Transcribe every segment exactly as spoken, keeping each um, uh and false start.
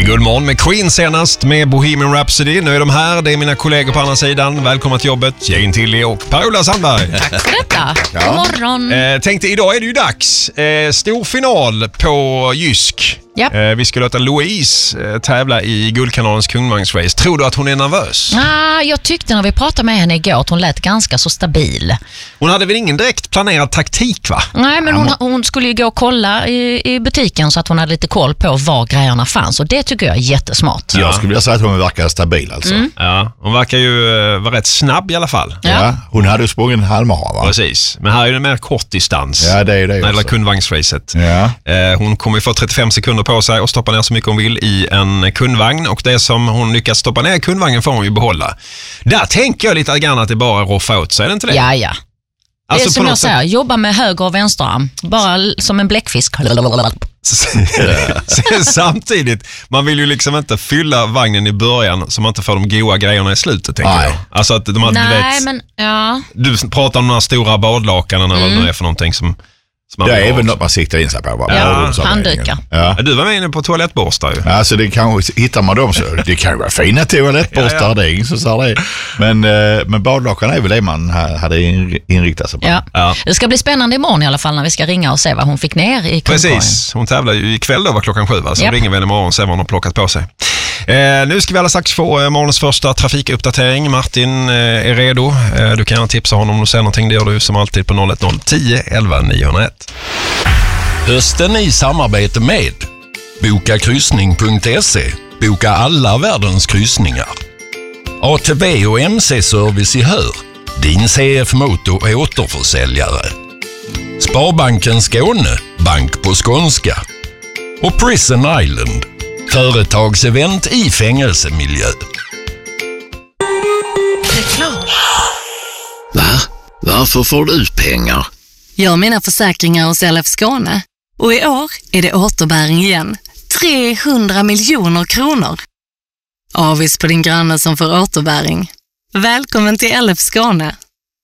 är Guldmorgon med Queen senast med Bohemian Rhapsody. Nu är de här, det är mina kollegor på andra sidan. Välkomna till jobbet, Jane Tilly och Per-Ola Sandberg. Tack för detta. Ja. God morgon. Eh, tänkte, idag är det ju dags. Eh, stor final på Jysk. Yep. Eh, vi ska låta Louise eh, tävla i Guldkanalens kungvagnsrace. Tror du att hon är nervös? Ah, jag tyckte när vi pratade med henne igår att hon lät ganska så stabil. Hon hade väl ingen direkt planerad taktik, va? Nej, men hon, hon skulle ju gå och kolla i, i butiken så att hon hade lite koll på var grejerna fanns. Och det tycker jag är jättesmart. Ja. Jag skulle vilja säga att hon verkar stabil alltså. Mm. Ja, hon verkar ju eh, vara rätt snabb i alla fall. Ja. Ja, hon hade ju sprungit en halvmara, va? Precis, men här är det mer kort distans. Ja, det är det. När det gäller också. kundvagnsracet. Ja. Eh, hon kommer ju få trettiofem sekunder på sig och stoppa ner så mycket hon vill i en kundvagn. Och det som hon lyckas stoppa ner i kundvagnen får hon ju behålla. Där tänker jag lite grann att det bara roffa åt sig, är det inte det? Ja, ja. Det Alltså, är som jag säger, sätt... jobba med höger och vänsterarm. Bara som en bläckfisk. Samtidigt, man vill ju liksom inte fylla vagnen i början så man inte får de goda grejerna i slutet, tänker Nej. jag. Alltså att de hade Nej, vet, men ja. Du pratar om de här stora badlakanen eller Mm. vad det är för någonting som, som man Det är vill ha även också. något man siktar in sig på. Va? Ja, handdukar. Ja. Du var med inne på toalettborstar ju. Alltså det kanske, hittar man dem så, det kan ju vara fina toalettborstar, Ja, ja. det är ingen som säger det. Men, eh, men badlakan är väl det man hade inriktat sig på. Ja. Ja. Det ska bli spännande imorgon i alla fall när vi ska ringa och se vad hon fick ner i kundkorgen. Precis, hon tävlar ju ikväll då var klockan sju, va? Så Japp. ringer vi imorgon och ser vad hon har plockat på sig. Eh, nu ska vi alla strax få eh, morgonens första trafikuppdatering. Martin eh, är redo. Eh, du kan gärna tipsa honom om du ser någonting. Det gör du som alltid på noll ett noll tio elva niohundraett. Hösten i samarbete med boka kryssning punkt se. Boka alla världens kryssningar. A T V och M C-service i Hör. Din C F Moto är återförsäljare. Sparbanken Skåne. Bank på skånska. Och Prison Island. Företagsevent i fängelsemiljö. Va? Varför får du ut pengar? Jag har mina försäkringar hos L F Skåne. Och i år är det återbäring igen. trehundra miljoner kronor. Avis på din granne som får återbäring. Välkommen till L F Skåne.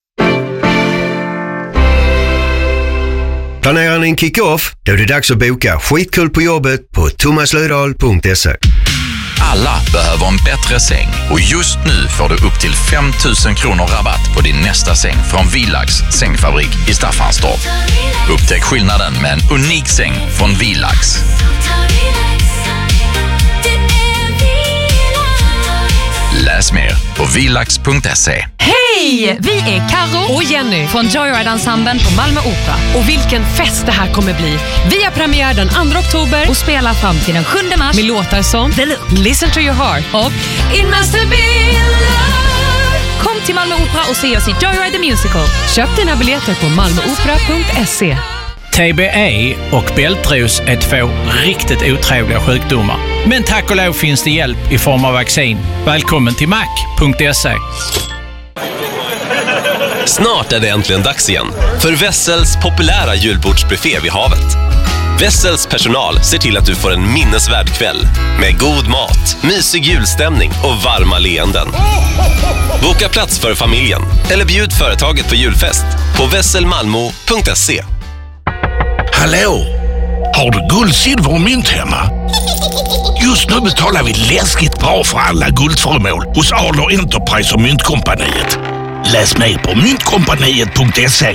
Planerar ni en kick-off? Då är det dags att boka skitkul på jobbet på thomas löfdahl punkt se. Alla behöver en bättre säng och just nu får du upp till fem tusen kronor rabatt på din nästa säng från Villax sängfabrik i Staffanstorp. Upptäck skillnaden med en unik säng från Villax. Läs mer på villax punkt se. Hej! Vi är Karo och Jenny från Joyride-ensemblen på Malmö Opera. Och vilken fest det här kommer bli. Vi har premiär den andra oktober och spelar fram till den sjunde mars med låtar som The Look, Listen to your heart och It must have been love. Kom till Malmö Opera och se oss i Joyride the Musical. Köp dina biljetter på malmö opera punkt se. T B E och bältros är två riktigt otrevliga sjukdomar. Men tack och lov finns det hjälp i form av vaccin. Välkommen till mac punkt se. Snart är det äntligen dags igen för Wessels populära julbordsbuffé vid havet. Wessels personal ser till att du får en minnesvärd kväll med god mat, mysig julstämning och varma leenden. Boka plats för familjen eller bjud företaget på julfest på wessel malmo punkt se. Hallå! Har du guld, silver och mynt hemma? Just nu betalar vi läskigt bra för alla guldföremål hos Adler Enterprise och Myntkompaniet. Läs mer på myntkompaniet punkt se.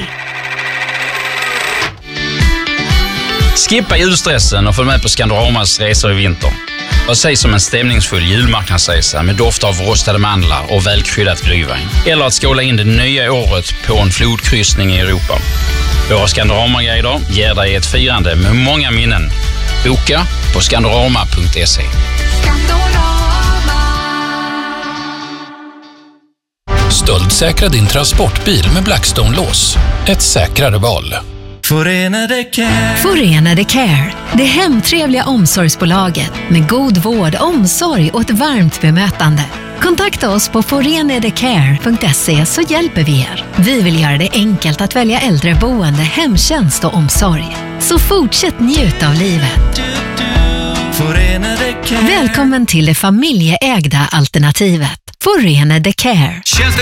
Skippa julstressen och följ med på Scandoramas resor i vinter. Vad sägs om en stämningsfull julmarknadsresa med doft av rostade mandlar och välkryddat glühwein? Eller att skåla in det nya året på en flodkryssning i Europa. Våra Scandorama-guider ger dig ett firande med många minnen. Boka på scandorama punkt se. Stöldsäkra din transportbil med Blackstone-lås. Ett säkrare val. Förenade Care. Förenade Care. Det hemtrevliga omsorgsbolaget med god vård, omsorg och ett varmt bemötande. Kontakta oss på forenadecare punkt se så hjälper vi er. Vi vill göra det enkelt att välja äldreboende, hemtjänst och omsorg. Så fortsätt njuta av livet. Välkommen till det familjeägda alternativet. Förenade Care.